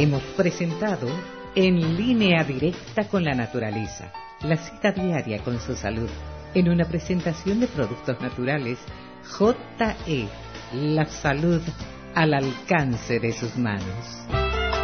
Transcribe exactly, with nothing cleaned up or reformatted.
Hemos presentado En línea directa con la naturaleza, la cita diaria con su salud, en una presentación de productos naturales J E, la salud al alcance de sus manos.